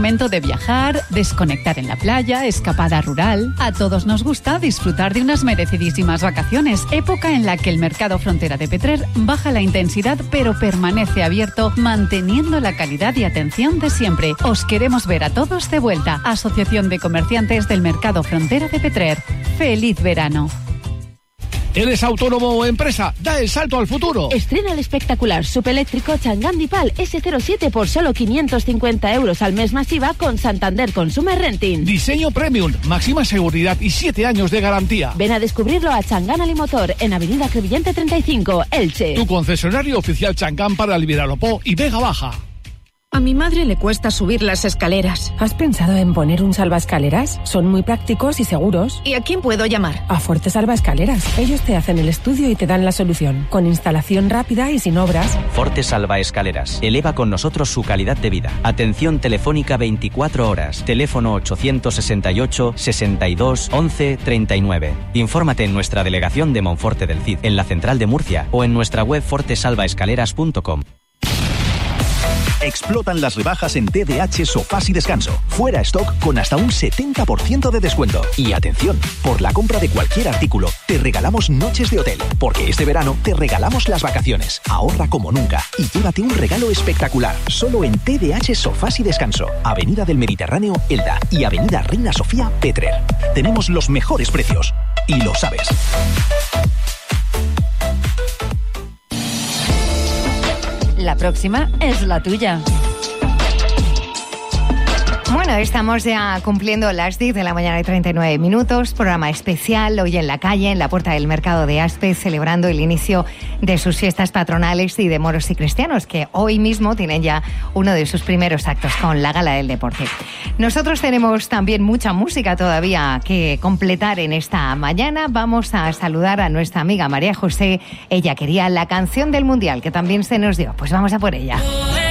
momento de viajar, desconectar en la playa, escapada rural. A todos nos gusta disfrutar de unas merecidísimas vacaciones, época en la que el mercado frontera de Petrer baja la intensidad pero permanece abierto, manteniendo la calidad y atención de siempre. Os queremos ver a todos de vuelta. Asociación de Comerciantes del Mercado Frontera de Petrer. ¡Feliz verano! ¿Eres autónomo o empresa? ¡Da el salto al futuro! Estrena el espectacular subeléctrico Chang'an Dipal S07 por solo 550 euros al mes masiva con Santander Consumer Renting. Diseño premium, máxima seguridad y 7 años de garantía. Ven a descubrirlo a Chang'an Alimotor en Avenida Crevillente 35, Elche. Tu concesionario oficial Chang'an para el Viralopó y Vega Baja. A mi madre le cuesta subir las escaleras. ¿Has pensado en poner un salvaescaleras? Son muy prácticos y seguros. ¿Y a quién puedo llamar? A Fuerte Salvaescaleras. Ellos te hacen el estudio y te dan la solución. Con instalación rápida y sin obras. Forte Salvaescaleras. Eleva con nosotros su calidad de vida. Atención telefónica 24 horas. Teléfono 868 62 11 39. Infórmate en nuestra delegación de Monforte del Cid, en la central de Murcia o en nuestra web fortesalvaescaleras.com. Explotan las rebajas en TDH Sofás y Descanso. Fuera stock con hasta un 70% de descuento. Y atención, por la compra de cualquier artículo, te regalamos noches de hotel. Porque este verano te regalamos las vacaciones. Ahorra como nunca y llévate un regalo espectacular. Solo en TDH Sofás y Descanso. Avenida del Mediterráneo, Elda. Y Avenida Reina Sofía, Petrer. Tenemos los mejores precios. Y lo sabes. La próxima es la tuya. Bueno, estamos ya cumpliendo las 10 de la mañana y 39 minutos. Programa especial hoy en la calle, en la puerta del mercado de Aspe, celebrando el inicio de sus fiestas patronales y de moros y cristianos, que hoy mismo tienen ya uno de sus primeros actos con la Gala del Deporte. Nosotros tenemos también mucha música todavía que completar en esta mañana. Vamos a saludar a nuestra amiga María José. Ella quería la canción del Mundial, que también se nos dio. Pues vamos a por ella.